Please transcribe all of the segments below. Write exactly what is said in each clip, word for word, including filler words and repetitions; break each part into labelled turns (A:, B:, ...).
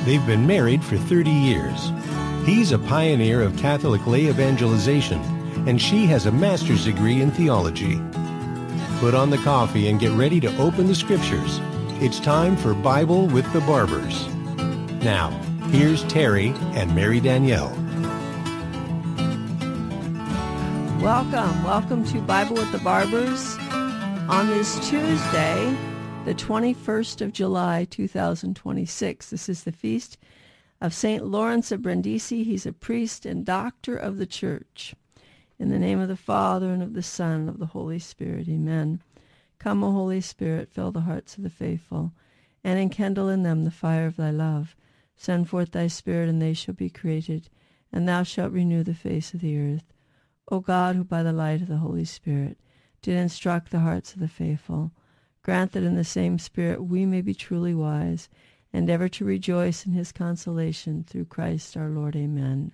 A: They've been married for thirty years. He's a pioneer of Catholic lay evangelization, and she has a master's degree in theology. Put on the coffee and get ready to open the scriptures. It's time for Bible with the Barbers. Now, here's Terry and Mary Danielle.
B: Welcome, welcome to Bible with the Barbers on this Tuesday, the twenty-first of July, two thousand twenty-six. This is the feast of Saint Lawrence of Brindisi. He's a priest and doctor of the Church. In the name of the Father, and of the Son, and of the Holy Spirit, amen. Come, O Holy Spirit, fill the hearts of the faithful, and enkindle in them the fire of thy love. Send forth thy Spirit, and they shall be created, and thou shalt renew the face of the earth. O God, who by the light of the Holy Spirit did instruct the hearts of the faithful, grant that in the same Spirit we may be truly wise, and ever to rejoice in his consolation through Christ our Lord. Amen.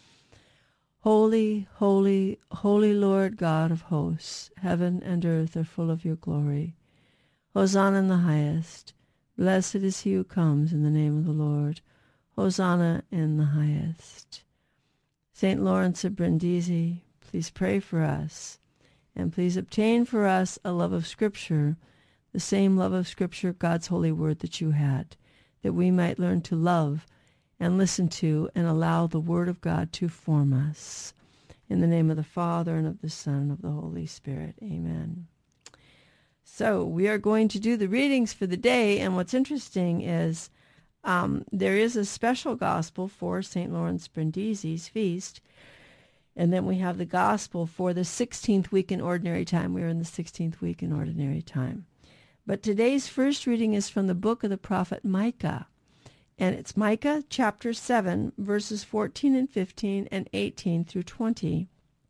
B: Holy, holy, holy Lord God of hosts, heaven and earth are full of your glory. Hosanna in the highest. Blessed is he who comes in the name of the Lord. Hosanna in the highest. Saint Lawrence of Brindisi, please pray for us, and please obtain for us a love of Scripture, the same love of Scripture, God's holy word, that you had, that we might learn to love and listen to and allow the Word of God to form us. In the name of the Father, and of the Son, and of the Holy Spirit. Amen. So we are going to do the readings for the day, and what's interesting is um, there is a special gospel for Saint Lawrence Brindisi's feast, and then we have the gospel for the sixteenth week in Ordinary Time. We are in the sixteenth week in Ordinary Time. But today's first reading is from the book of the prophet Micah. And it's Micah chapter seven, verses fourteen and fifteen and eighteen through twenty.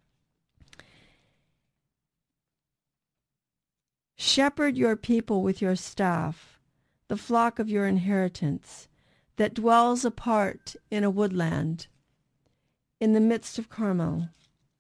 B: Shepherd your people with your staff, the flock of your inheritance, that dwells apart in a woodland, in the midst of Carmel.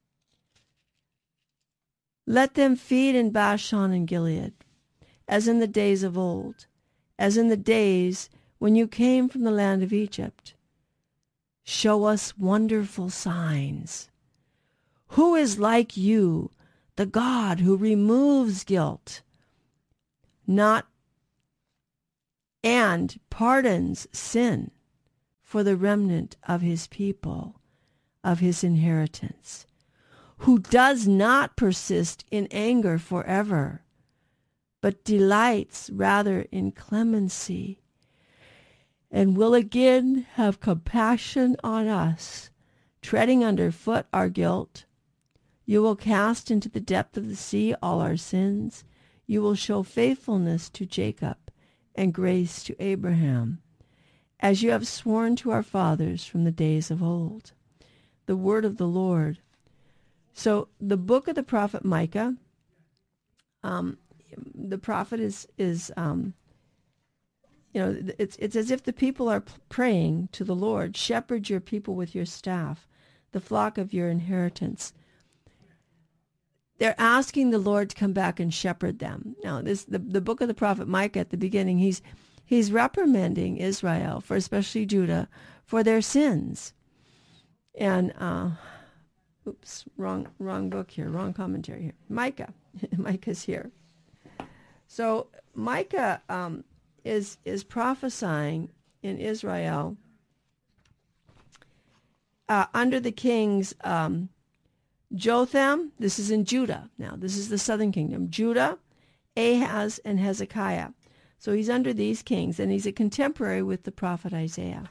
B: Let them feed in Bashan and Gilead, as in the days of old, as in the days when you came from the land of Egypt. Show us wonderful signs. Who is like you, the God who removes guilt, not and pardons sin for the remnant of his people, of his inheritance, who does not persist in anger forever, but delights rather in clemency, and will again have compassion on us, treading underfoot our guilt. You will cast into the depth of the sea all our sins. You will show faithfulness to Jacob and grace to Abraham, as you have sworn to our fathers from the days of old. The word of the Lord. So the book of the prophet Micah, um, the prophet is, is um, you know, it's it's as if the people are praying to the Lord, shepherd your people with your staff, the flock of your inheritance. They're asking the Lord to come back and shepherd them. Now, this the, the book of the prophet Micah at the beginning, he's he's reprimanding Israel, for especially Judah, for their sins. And, uh, oops, wrong wrong book here, wrong commentary here. Micah, Micah's here. So Micah um, is is prophesying in Israel uh, under the kings um, Jotham. This is in Judah. Now, this is the southern kingdom. Judah, Ahaz, and Hezekiah. So he's under these kings, and he's a contemporary with the prophet Isaiah.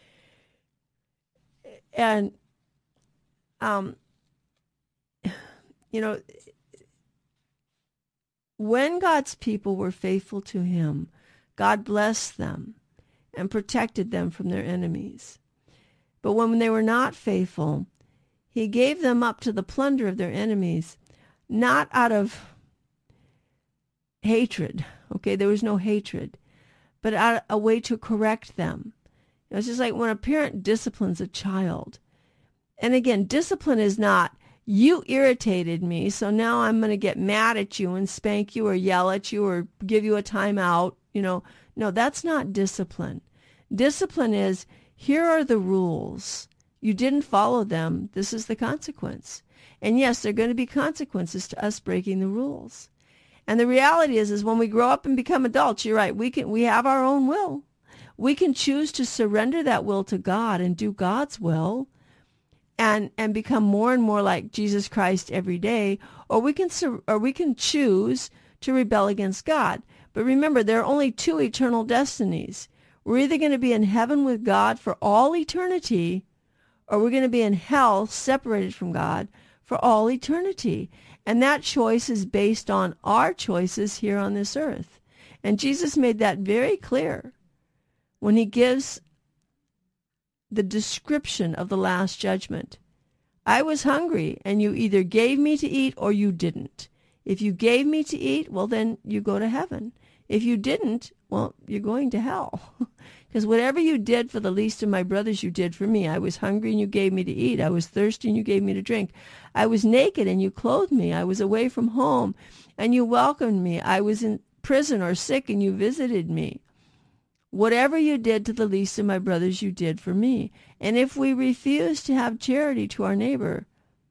B: And, um, you know, when God's people were faithful to him, God blessed them and protected them from their enemies. But when they were not faithful, he gave them up to the plunder of their enemies, not out of hatred. Okay, there was no hatred, but out a way to correct them. You know, it's just like when a parent disciplines a child. And again, discipline is not, you irritated me, so now I'm going to get mad at you and spank you or yell at you or give you a timeout. You know, no, that's not discipline. Discipline is, here are the rules. You didn't follow them. This is the consequence. And yes, there are going to be consequences to us breaking the rules. And the reality is, is when we grow up and become adults, you're right, we can we have our own will. We can choose to surrender that will to God and do God's will and and become more and more like Jesus Christ every day, or we can or we can choose to rebel against God. But remember, there are only two eternal destinies. We're either going to be in heaven with God for all eternity, or we're going to be in hell separated from God for all eternity. And that choice is based on our choices here on this earth. And Jesus made that very clear when he gives the description of the last judgment. I was hungry, and you either gave me to eat or you didn't. If you gave me to eat, well, then you go to heaven. If you didn't, well, you're going to hell. Because whatever you did for the least of my brothers, you did for me. I was hungry and you gave me to eat. I was thirsty and you gave me to drink. I was naked and you clothed me. I was away from home and you welcomed me. I was in prison or sick and you visited me. Whatever you did to the least of my brothers, you did for me. And if we refuse to have charity to our neighbor,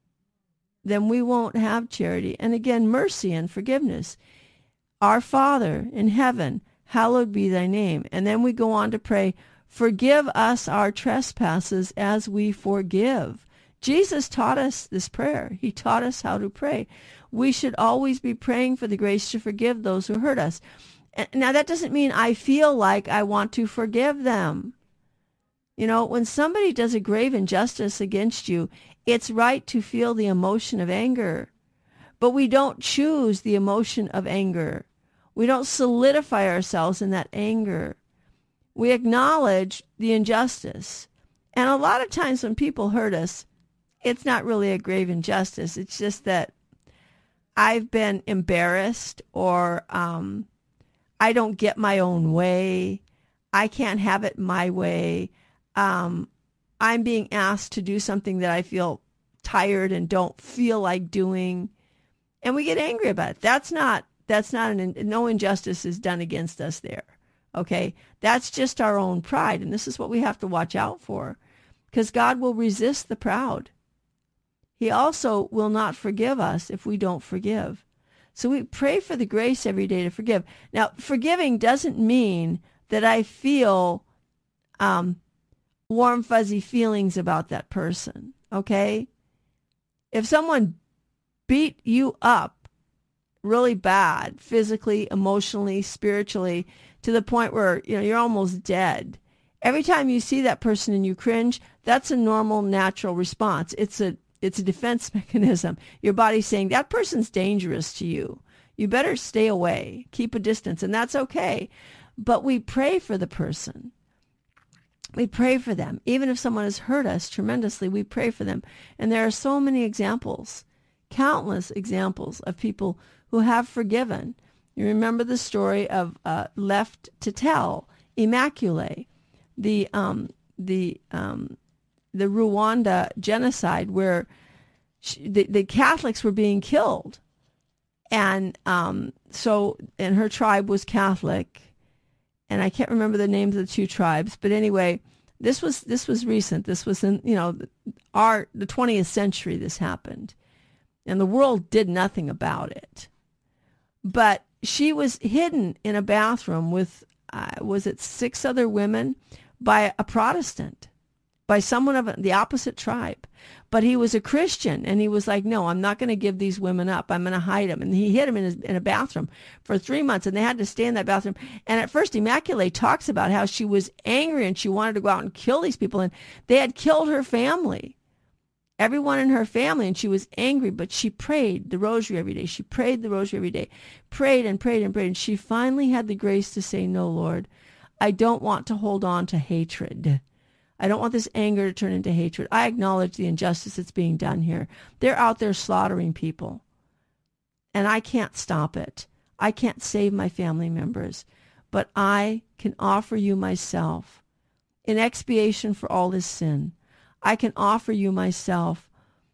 B: then we won't have charity. And again, mercy and forgiveness. Our Father in heaven, hallowed be thy name. And then we go on to pray, forgive us our trespasses as we forgive. Jesus taught us this prayer. He taught us how to pray. We should always be praying for the grace to forgive those who hurt us. Now, that doesn't mean I feel like I want to forgive them. You know, when somebody does a grave injustice against you, it's right to feel the emotion of anger. But we don't choose the emotion of anger. We don't solidify ourselves in that anger. We acknowledge the injustice. And a lot of times when people hurt us, it's not really a grave injustice. It's just that I've been embarrassed, or um, I don't get my own way. I can't have it my way. Um, I'm being asked to do something that I feel tired and don't feel like doing. And we get angry about it. That's not That's not an, no injustice is done against us there. Okay. That's just our own pride. And this is what we have to watch out for, because God will resist the proud. He also will not forgive us if we don't forgive. So we pray for the grace every day to forgive. Now, forgiving doesn't mean that I feel um, warm, fuzzy feelings about that person. Okay. If someone beat you up really bad, physically, emotionally, spiritually, to the point where, you know, you're almost dead, every time you see that person and you cringe, that's a normal, natural response. It's a it's a defense mechanism. Your body's saying that person's dangerous to you. You better stay away, keep a distance, and that's okay. But we pray for the person. We pray for them. Even if someone has hurt us tremendously, we pray for them. And there are so many examples, countless examples of people who have forgiven. You remember the story of uh, Left to Tell, Immaculée, the um, the um, the Rwanda genocide, where she, the, the Catholics were being killed, and um, so and her tribe was Catholic, and I can't remember the names of the two tribes, but anyway, this was this was recent. This was in you know our the twentieth century. This happened, and the world did nothing about it. But she was hidden in a bathroom with, uh, was it six other women, by a Protestant, by someone of the opposite tribe. But he was a Christian, and he was like, no, I'm not going to give these women up. I'm going to hide them. And he hid them in, his, in a bathroom for three months, and they had to stay in that bathroom. And at first, Immaculée talks about how she was angry, and she wanted to go out and kill these people, and they had killed her family. Everyone in her family, and she was angry, but she prayed the rosary every day. She prayed the rosary every day, prayed and prayed and prayed, and she finally had the grace to say, no, Lord, I don't want to hold on to hatred. I don't want this anger to turn into hatred. I acknowledge the injustice that's being done here. They're out there slaughtering people, and I can't stop it. I can't save my family members, but I can offer you myself in expiation for all this sin. I can offer you myself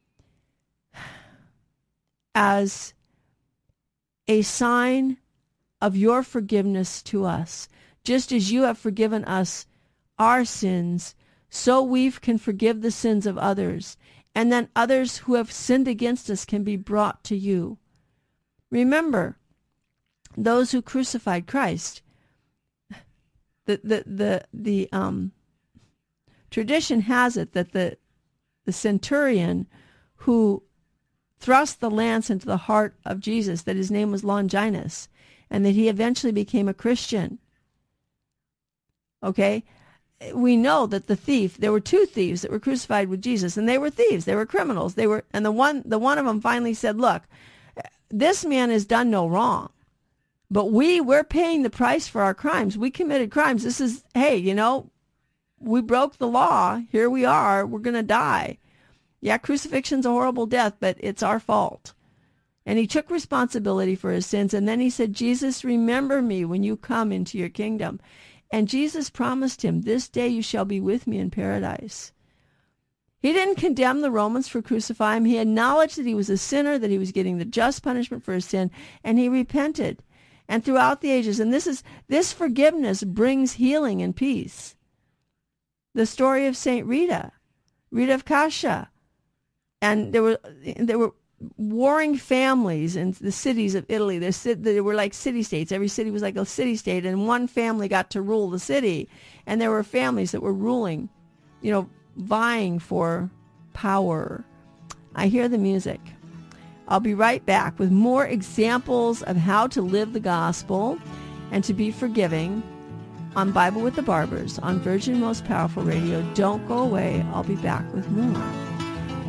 B: as a sign of your forgiveness to us, just as you have forgiven us our sins so we can forgive the sins of others, and then others who have sinned against us can be brought to you. Remember, those who crucified Christ, the the the, the um, tradition has it that the the centurion who thrust the lance into the heart of Jesus, that his name was Longinus, and that he eventually became a Christian. Okay? We know that the thief, there were two thieves that were crucified with Jesus, and they were thieves, they were criminals. They were, and the one, the one of them finally said, look, this man has done no wrong, but we, we're paying the price for our crimes. We committed crimes. This is, hey, you know, we broke the law. Here we are. We're going to die. Yeah, crucifixion's a horrible death, but it's our fault. And he took responsibility for his sins. And then he said, Jesus, remember me when you come into your kingdom. And Jesus promised him, this day you shall be with me in paradise. He didn't condemn the Romans for crucifying him. He acknowledged that he was a sinner, that he was getting the just punishment for his sin, and he repented. And throughout the ages, and this is this forgiveness brings healing and peace. The story of Saint Rita, Rita of Cascia, and there were there were warring families in the cities of Italy. There, there were like city-states. Every city was like a city-state, and one family got to rule the city. And there were families that were ruling, you know, vying for power. I hear the music. I'll be right back with more examples of how to live the gospel and to be forgiving on Bible with the Barbers on Virgin Most Powerful Radio. Don't go away. I'll be back with more.